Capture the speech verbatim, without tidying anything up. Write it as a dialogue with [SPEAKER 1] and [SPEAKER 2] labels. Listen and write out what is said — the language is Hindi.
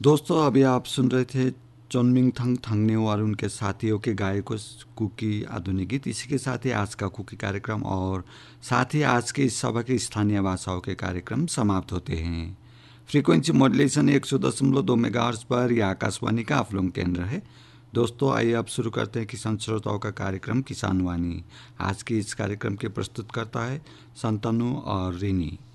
[SPEAKER 1] दोस्तों अभी आप सुन रहे थे चोनमिंग थंग थंगनेओ और उनके साथियों के गाए को कुकी आधुनिक गीत। इसी के साथ ही आज का कुकी कार्यक्रम और साथ ही आज के इस सभा के स्थानीय भाषाओं के कार्यक्रम समाप्त होते हैं। फ्रीक्वेंसी मॉड्यूलेशन एक सौ दशमलव दो मेगाहर्ट्ज पर यह आकाशवाणी का अफलोंग केंद्र है। दोस्तों आइए अब शुरू करते हैं किसान श्रोताओं का कार्यक्रम किसान वाणी। आज के इस कार्यक्रम के प्रस्तुत करता है संतनु और रिनी।